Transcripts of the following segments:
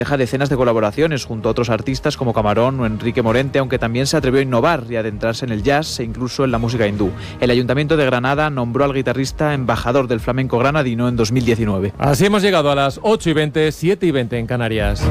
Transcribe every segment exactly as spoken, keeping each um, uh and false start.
deja decenas de colaboraciones junto a otros artistas como Camarón o Enrique Morente, aunque también se atrevió a innovar y adentrarse en el jazz e incluso en la música hindú. El Ayuntamiento de Granada nombró al guitarrista embajador del flamenco granadino en dos mil diecinueve. Así hemos llegado a las ocho y veinte, siete y veinte en Canarias.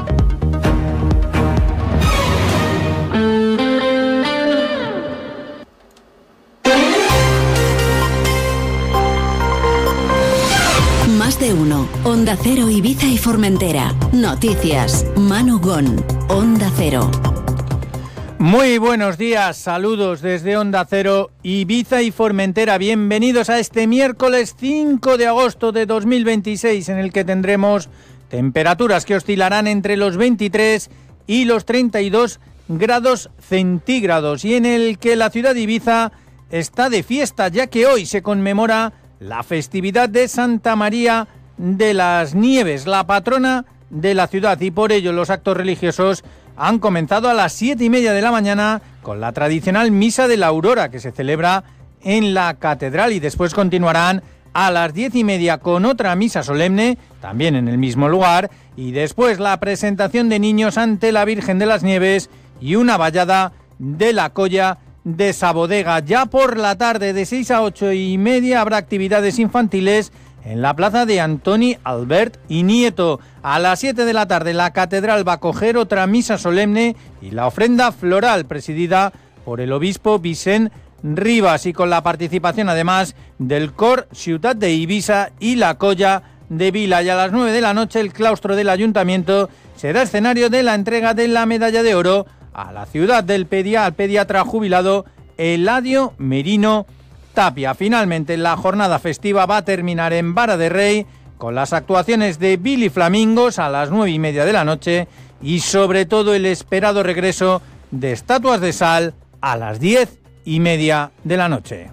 Más de uno. Onda Cero, Ibiza y Formentera. Noticias. Manu Gon. Onda Cero. Muy buenos días, saludos desde Onda Cero, Ibiza y Formentera. Bienvenidos a este miércoles cinco de agosto de dos mil veintiséis, en el que tendremos temperaturas que oscilarán entre los veintitrés y los treinta y dos grados centígrados, y en el que la ciudad de Ibiza está de fiesta, ya que hoy se conmemora la festividad de Santa María de las Nieves, la patrona de la ciudad, y por ello los actos religiosos han comenzado a las siete y media de la mañana con la tradicional Misa de la Aurora, que se celebra en la catedral, y después continuarán a las diez y media con otra misa solemne, también en el mismo lugar, y después la presentación de niños ante la Virgen de las Nieves y una vallada de la Colla de Sabodega. Ya por la tarde, de seis a ocho y media, habrá actividades infantiles en la plaza de Antoni Albert y Nieto. A las siete de la tarde la catedral va a acoger otra misa solemne y la ofrenda floral presidida por el obispo Vicent Rivas, y con la participación además del Cor Ciutat de Ibiza y la Colla de Vila. Y a las nueve de la noche el claustro del ayuntamiento será escenario de la entrega de la medalla de oro a la ciudad del pedia, al pediatra jubilado Eladio Merino Tapia. Finalmente, la jornada festiva va a terminar en Vara de Rey con las actuaciones de Billy Flamingos a las nueve y media de la noche y sobre todo el esperado regreso de Estatuas de Sal a las diez y media de la noche.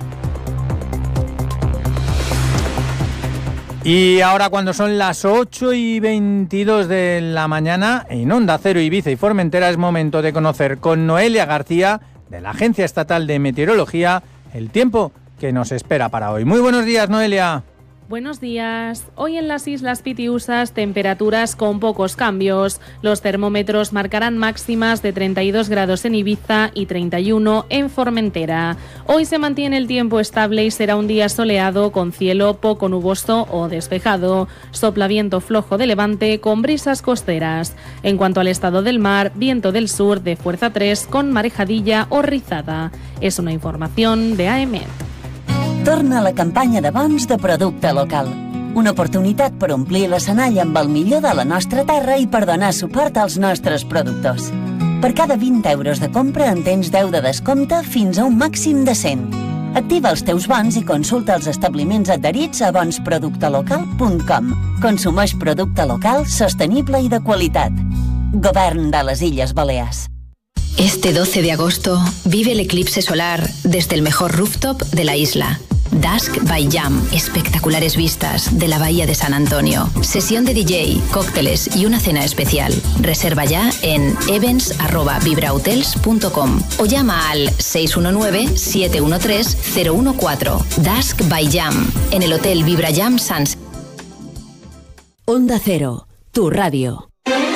Y ahora, cuando son las ocho y veintidós de la mañana, en Onda Cero, Ibiza y Formentera, es momento de conocer con Noelia García, de la Agencia Estatal de Meteorología, el tiempo que nos espera para hoy. Muy buenos días, Noelia. Buenos días. Hoy en las Islas Pitiusas temperaturas con pocos cambios. Los termómetros marcarán máximas de treinta y dos grados en Ibiza y treinta y uno en Formentera. Hoy se mantiene el tiempo estable y será un día soleado con cielo poco nuboso o despejado. Sopla viento flojo de levante con brisas costeras. En cuanto al estado del mar, viento del sur de fuerza tres con marejadilla o rizada. Es una información de A E M E T. Torna la campanya de bons de producte local. Una oportunitat per omplir l'escenari amb el millor de la nostra terra i per donar suport als nostres productors. Per cada vint euros de compra en tens deu de descompte fins a un màxim de cent. Activa els teus bons i consulta els establiments adherits a bons producte local punt com. Consumeix producte local, sostenible i de qualitat. Govern de les Illes Balears. Este doce de agosto vive el eclipse solar desde el mejor rooftop de la isla. Dusk by Jam, espectaculares vistas de la bahía de San Antonio, sesión de D J, cócteles y una cena especial. Reserva ya en events arroba vibrahotels punto com o llama al seis uno nueve, siete uno tres, cero uno cuatro. Dusk by Jam, en el Hotel Vibra Jam Sans. Onda Cero, tu radio.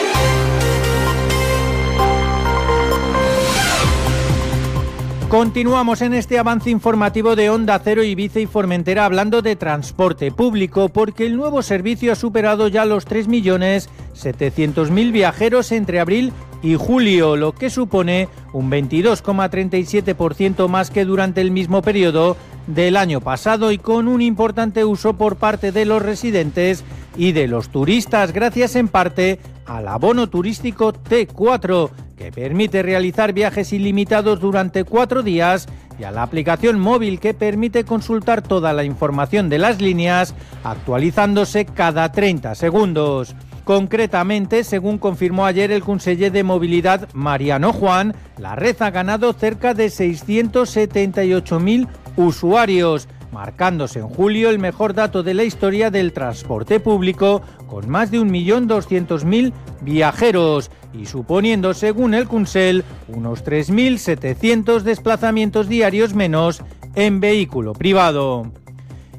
Continuamos en este avance informativo de Onda Cero, Ibiza y Formentera, hablando de transporte público, porque el nuevo servicio ha superado ya los tres millones setecientos mil viajeros entre abril y julio, lo que supone un veintidós coma treinta y siete por ciento más que durante el mismo periodo del año pasado, y con un importante uso por parte de los residentes y de los turistas, gracias en parte al abono turístico T cuatro, que permite realizar viajes ilimitados durante cuatro días, y a la aplicación móvil, que permite consultar toda la información de las líneas, actualizándose cada treinta segundos. Concretamente, según confirmó ayer el conseller de Movilidad Mariano Juan, la red ha ganado cerca de seiscientos setenta y ocho mil usuarios, marcándose en julio el mejor dato de la historia del transporte público, con más de un millón doscientos mil viajeros y suponiendo, según el Consell, unos tres mil setecientos desplazamientos diarios menos en vehículo privado.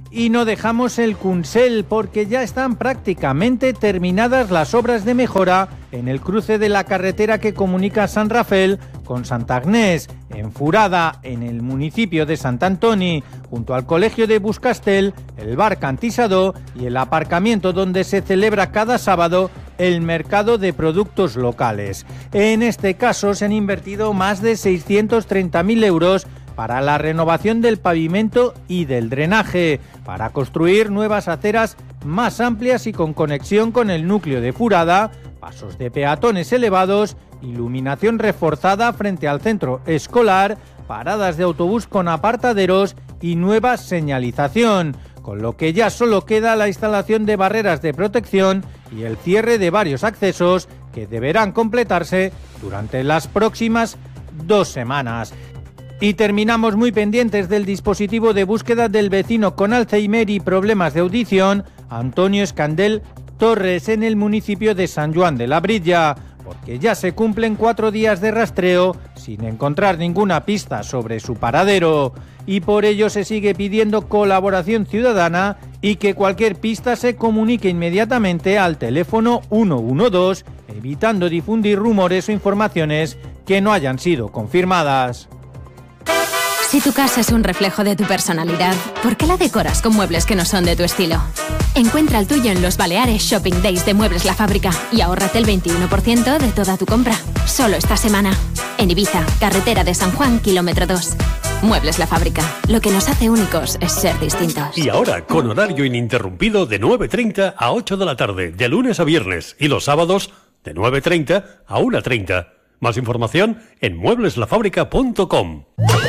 Y no dejamos el Consell porque ya están prácticamente terminadas las obras de mejora en el cruce de la carretera que comunica San Rafael con Santa Agnés, en Furada, en el municipio de Sant Antoni, junto al colegio de Buscastel, el bar Cantisador y el aparcamiento donde se celebra cada sábado el mercado de productos locales. En este caso se han invertido más de seiscientos treinta mil euros para la renovación del pavimento y del drenaje, para construir nuevas aceras más amplias y con conexión con el núcleo de Furada, pasos de peatones elevados, iluminación reforzada frente al centro escolar, paradas de autobús con apartaderos y nueva señalización, con lo que ya solo queda la instalación de barreras de protección y el cierre de varios accesos que deberán completarse durante las próximas dos semanas. Y terminamos muy pendientes del dispositivo de búsqueda del vecino con Alzheimer y problemas de audición, Antonio Escandel Torres, en el municipio de San Juan de la Brilla, porque ya se cumplen cuatro días de rastreo sin encontrar ninguna pista sobre su paradero. Y por ello se sigue pidiendo colaboración ciudadana y que cualquier pista se comunique inmediatamente al teléfono ciento doce, evitando difundir rumores o informaciones que no hayan sido confirmadas. Si tu casa es un reflejo de tu personalidad, ¿por qué la decoras con muebles que no son de tu estilo? Encuentra el tuyo en los Baleares Shopping Days de Muebles La Fábrica y ahórrate el veintiuno por ciento de toda tu compra. Solo esta semana. En Ibiza, carretera de San Juan, kilómetro dos. Muebles La Fábrica. Lo que nos hace únicos es ser distintos. Y ahora, con horario ininterrumpido de nueve treinta a ocho de la tarde, de lunes a viernes, y los sábados de nueve treinta a una treinta. Más información en muebles la fábrica punto com.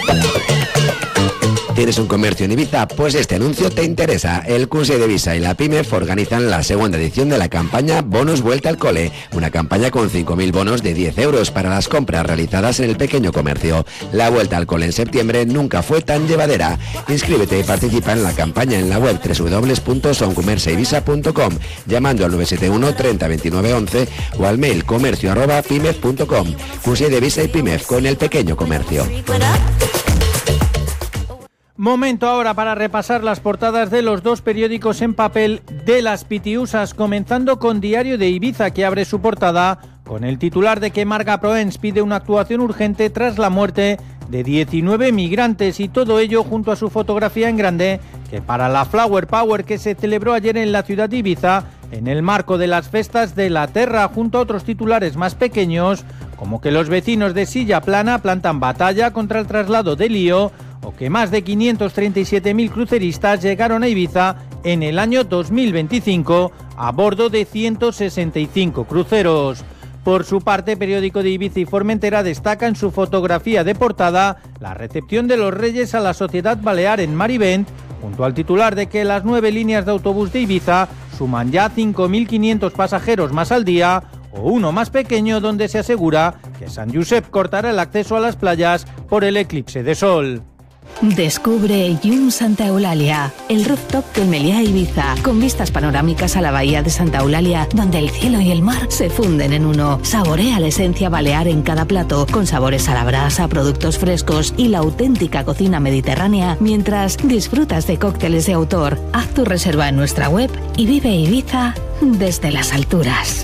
¿Tienes un comercio en Ibiza? Pues este anuncio te interesa. El Consell de Ibiza y la PIMEF organizan la segunda edición de la campaña Bonos Vuelta al Cole, una campaña con cinco mil bonos de diez euros para las compras realizadas en el pequeño comercio. La vuelta al cole en septiembre nunca fue tan llevadera. Inscríbete y participa en la campaña en la web doble u doble u doble u punto soncomerciaibisa punto com, llamando al nueve siete uno treinta veintinueve once o al mail comercio arroba pimef punto com. Consell de Ibiza y PIMEF con el pequeño comercio. Momento ahora para repasar las portadas de los dos periódicos en papel de las Pitiusas, comenzando con Diario de Ibiza, que abre su portada con el titular de que Marga Proens pide una actuación urgente tras la muerte de diecinueve migrantes, y todo ello junto a su fotografía en grande, que para la Flower Power que se celebró ayer en la ciudad de Ibiza, en el marco de las festas de la Terra, junto a otros titulares más pequeños, como que los vecinos de Silla Plana plantan batalla contra el traslado de Lío, o que más de quinientos treinta y siete mil cruceristas llegaron a Ibiza en el año dos mil veinticinco a bordo de ciento sesenta y cinco cruceros. Por su parte, Periódico de Ibiza y Formentera destaca en su fotografía de portada la recepción de los Reyes a la Sociedad Balear en Marivent, junto al titular de que las nueve líneas de autobús de Ibiza suman ya cinco mil quinientos pasajeros más al día, o uno más pequeño donde se asegura que Sant Josep cortará el acceso a las playas por el eclipse de sol. Descubre Yum Santa Eulalia, el rooftop del Meliá Ibiza, con vistas panorámicas a la bahía de Santa Eulalia, donde el cielo y el mar se funden en uno. Saborea la esencia balear en cada plato, con sabores a la brasa, productos frescos y la auténtica cocina mediterránea, mientras disfrutas de cócteles de autor. Haz tu reserva en nuestra web y vive Ibiza desde las alturas.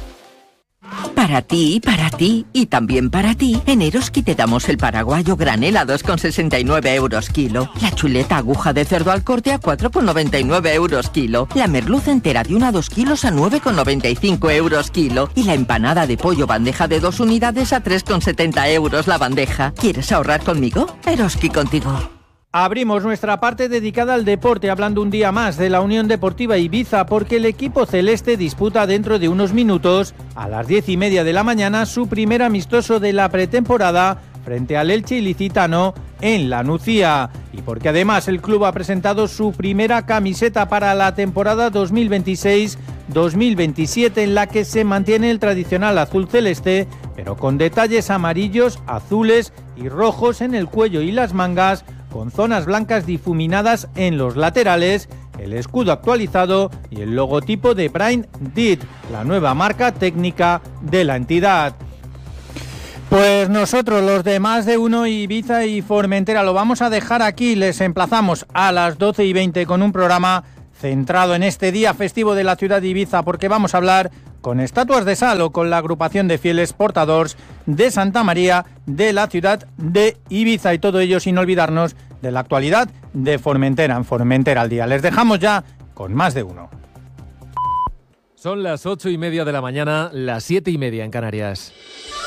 Para ti, para ti y también para ti, en Eroski te damos el paraguayo granel a dos con sesenta y nueve euros kilo, la chuleta aguja de cerdo al corte a cuatro con noventa y nueve euros kilo, la merluza entera de una a dos kilos a nueve con noventa y cinco euros kilo y la empanada de pollo bandeja de dos unidades a tres con setenta euros la bandeja. ¿Quieres ahorrar conmigo? Eroski contigo. Abrimos nuestra parte dedicada al deporte hablando un día más de la Unión Deportiva Ibiza, porque el equipo celeste disputa dentro de unos minutos, a las diez y media de la mañana, su primer amistoso de la pretemporada frente al Elche Ilicitano en La Nucía, y porque además el club ha presentado su primera camiseta para la temporada dos mil veintiséis dos mil veintisiete, en la que se mantiene el tradicional azul celeste, pero con detalles amarillos, azules y rojos en el cuello y las mangas, con zonas blancas difuminadas en los laterales, el escudo actualizado y el logotipo de Brain Deed, la nueva marca técnica de la entidad. Pues nosotros, los de Más de Uno, Ibiza y Formentera, lo vamos a dejar aquí. Les emplazamos a las doce y veinte con un programa centrado en este día festivo de la ciudad de Ibiza, porque vamos a hablar con Estatuas de Sal o con la agrupación de fieles portadores de Santa María de la ciudad de Ibiza, y todo ello sin olvidarnos de la actualidad de Formentera, en Formentera al día. Les dejamos ya con Más de Uno. Son las ocho y media de la mañana, las siete y media en Canarias.